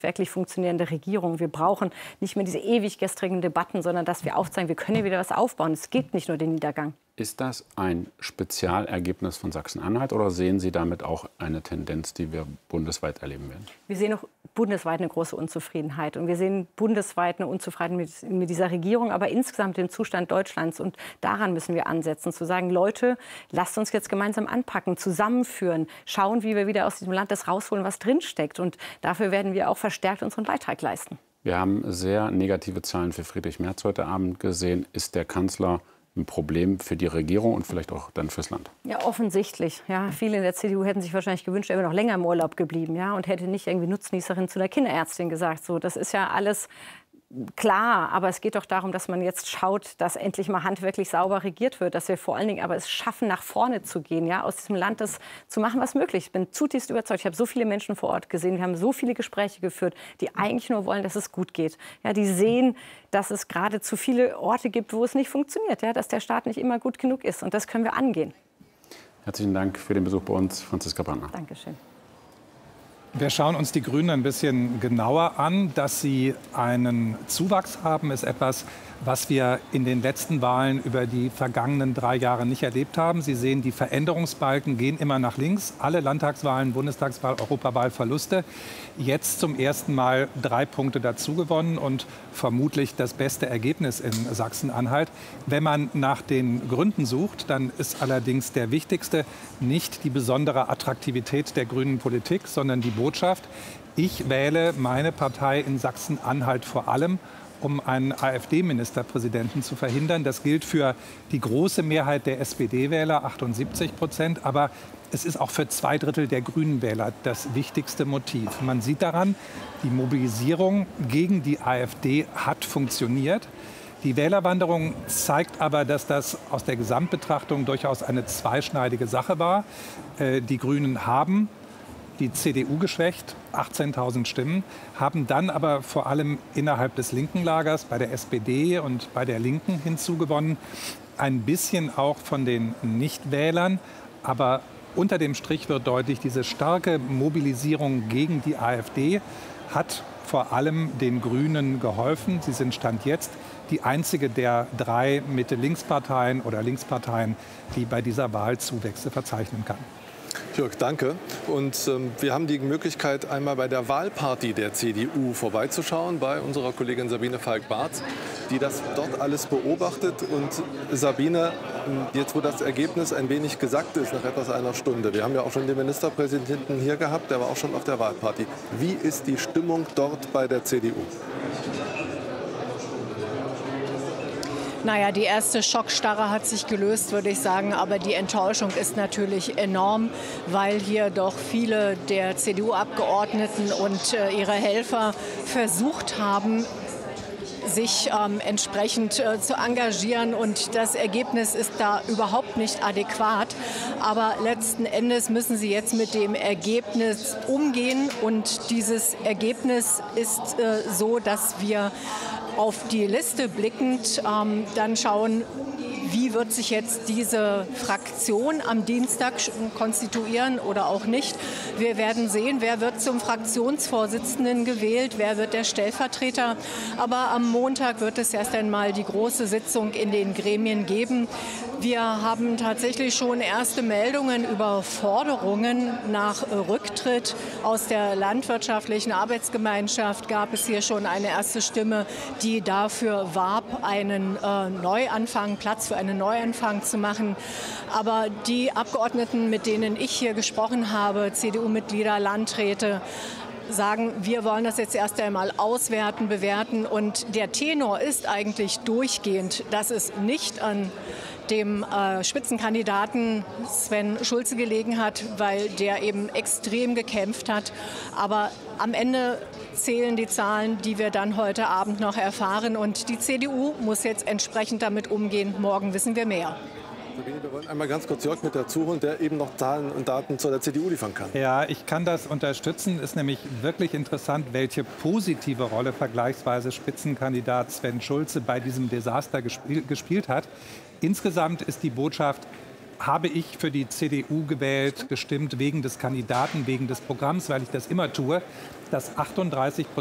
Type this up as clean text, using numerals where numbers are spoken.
wirklich funktionierende Regierung. Wir brauchen nicht mehr diese ewig gestrigen Debatten, sondern dass wir aufzeigen, wir können hier wieder was aufbauen. Es gibt nicht nur den Niedergang. Ist das ein Spezialergebnis von Sachsen-Anhalt oder sehen Sie damit auch eine Tendenz, die wir bundesweit erleben werden? Wir sehen auch bundesweit eine große Unzufriedenheit. Und wir sehen bundesweit eine Unzufriedenheit mit dieser Regierung, aber insgesamt dem Zustand Deutschlands. Und daran müssen wir ansetzen, zu sagen, Leute, lasst uns jetzt gemeinsam anpacken, zusammenführen, schauen, wie wir wieder aus diesem Land das rausholen, was drinsteckt. Und dafür werden wir auch verstärkt unseren Beitrag leisten. Wir haben sehr negative Zahlen für Friedrich Merz heute Abend gesehen. Ist der Kanzler ein Problem für die Regierung und vielleicht auch dann fürs Land? Ja, offensichtlich. Ja, viele in der CDU hätten sich wahrscheinlich gewünscht, er wäre noch länger im Urlaub geblieben, ja, und hätte nicht irgendwie Nutznießerin zu der Kinderärztin gesagt. So, das ist ja alles klar, aber es geht doch darum, dass man jetzt schaut, dass endlich mal handwerklich sauber regiert wird, dass wir vor allen Dingen aber es schaffen, nach vorne zu gehen, ja, aus diesem Land das zu machen, was möglich ist. Ich bin zutiefst überzeugt. Ich habe so viele Menschen vor Ort gesehen, wir haben so viele Gespräche geführt, die eigentlich nur wollen, dass es gut geht. Ja, die sehen, dass es gerade zu viele Orte gibt, wo es nicht funktioniert, ja, dass der Staat nicht immer gut genug ist. Und das können wir angehen. Herzlichen Dank für den Besuch bei uns, Franziska Brandner. Dankeschön. Wir schauen uns die Grünen ein bisschen genauer an. Dass sie einen Zuwachs haben, ist etwas, was wir in den letzten Wahlen über die vergangenen 3 Jahre nicht erlebt haben. Sie sehen, die Veränderungsbalken gehen immer nach links. Alle Landtagswahlen, Bundestagswahl, Europawahl Verluste. Jetzt zum ersten Mal 3 Punkte dazu gewonnen und vermutlich das beste Ergebnis in Sachsen-Anhalt. Wenn man nach den Gründen sucht, dann ist allerdings der wichtigste nicht die besondere Attraktivität der grünen Politik, sondern die Botschaft: Ich wähle meine Partei in Sachsen-Anhalt vor allem, um einen AfD-Ministerpräsidenten zu verhindern. Das gilt für die große Mehrheit der SPD-Wähler, 78%, aber es ist auch für 2/3 der Grünen-Wähler das wichtigste Motiv. Man sieht daran, die Mobilisierung gegen die AfD hat funktioniert. Die Wählerwanderung zeigt aber, dass das aus der Gesamtbetrachtung durchaus eine zweischneidige Sache war. Die Grünen haben die CDU geschwächt, 18.000 Stimmen, haben dann aber vor allem innerhalb des linken Lagers bei der SPD und bei der Linken hinzugewonnen. Ein bisschen auch von den Nichtwählern, aber unter dem Strich wird deutlich, diese starke Mobilisierung gegen die AfD hat vor allem den Grünen geholfen. Sie sind Stand jetzt die einzige der 3 Mitte-Links-Parteien oder Linksparteien, die bei dieser Wahl Zuwächse verzeichnen kann. Jörg, danke. Und wir haben die Möglichkeit, einmal bei der Wahlparty der CDU vorbeizuschauen, bei unserer Kollegin Sabine Falk-Barth, die das dort alles beobachtet. Und Sabine, jetzt wo das Ergebnis ein wenig gesackt ist, nach etwas einer Stunde, wir haben ja auch schon den Ministerpräsidenten hier gehabt, der war auch schon auf der Wahlparty. Wie ist die Stimmung dort bei der CDU? Naja, die erste Schockstarre hat sich gelöst, würde ich sagen. Aber die Enttäuschung ist natürlich enorm, weil hier doch viele der CDU-Abgeordneten und ihre Helfer versucht haben, sich entsprechend zu engagieren. Und das Ergebnis ist da überhaupt nicht adäquat. Aber letzten Endes müssen sie jetzt mit dem Ergebnis umgehen. Und dieses Ergebnis ist so, dass wir auf die Liste blickend dann schauen, wie wird sich jetzt diese Fraktion am Dienstag konstituieren oder auch nicht. Wir werden sehen, wer wird zum Fraktionsvorsitzenden gewählt, wer wird der Stellvertreter. Aber am Montag wird es erst einmal die große Sitzung in den Gremien geben. Wir haben tatsächlich schon erste Meldungen über Forderungen nach Rücktritt. Aus der landwirtschaftlichen Arbeitsgemeinschaft gab es hier schon eine erste Stimme, die dafür warb, einen Neuanfang, Platz für einen Neuanfang zu machen. Aber die Abgeordneten, mit denen ich hier gesprochen habe, CDU-Mitglieder, Landräte, sagen, wir wollen das jetzt erst einmal auswerten, bewerten. Und der Tenor ist eigentlich durchgehend, dass es nicht an dem Spitzenkandidaten Sven Schulze gelegen hat, weil der eben extrem gekämpft hat. Aber am Ende zählen die Zahlen, die wir dann heute Abend noch erfahren. Und die CDU muss jetzt entsprechend damit umgehen. Morgen wissen wir mehr. Sabine, wir wollen einmal ganz kurz Jörg mit dazu holen, der eben noch Zahlen und Daten zu der CDU liefern kann. Ja, ich kann das unterstützen. Es ist nämlich wirklich interessant, welche positive Rolle vergleichsweise Spitzenkandidat Sven Schulze bei diesem Desaster gespielt hat. Insgesamt ist die Botschaft, habe ich für die CDU gewählt, gestimmt wegen des Kandidaten, wegen des Programms, weil ich das immer tue, dass 38%